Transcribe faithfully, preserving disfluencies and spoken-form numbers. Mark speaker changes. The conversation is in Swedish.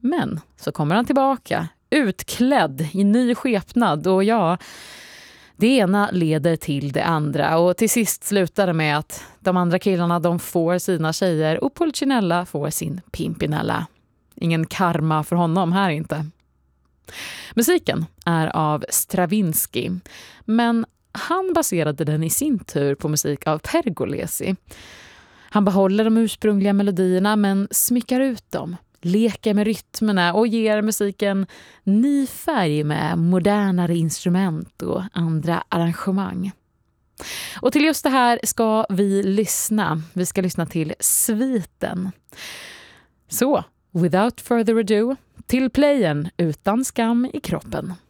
Speaker 1: Men så kommer han tillbaka, utklädd i ny skepnad, och ja, det ena leder till det andra, och till sist slutar det med att de andra killarna, de får sina tjejer och Pulcinella får sin Pimpinella. Ingen karma för honom här inte. Musiken är av Stravinsky, men han baserade den i sin tur på musik av Pergolesi. Han behåller de ursprungliga melodierna men smyckar ut dem, leker med rytmerna och ger musiken ny färg med modernare instrument och andra arrangemang. Och till just det här ska vi lyssna. Vi ska lyssna till sviten. Så, without further ado, till playen utan skam i kroppen.